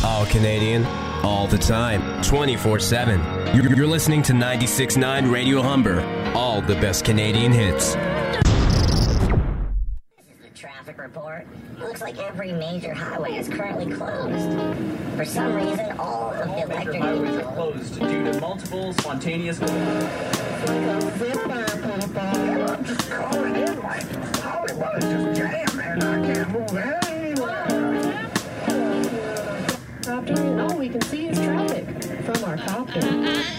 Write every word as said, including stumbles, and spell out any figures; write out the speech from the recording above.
All Canadian, all the time, twenty-four seven. You're, you're listening to ninety-six point nine Radio Humber. All the best Canadian hits. This is the traffic report. It looks like every major highway is currently closed. For some reason, all of the electric highways are closed due to multiple spontaneous. I'm just calling in like Hollywood is just jammed and I can't move anywhere. Oh, we can see his traffic from our copter.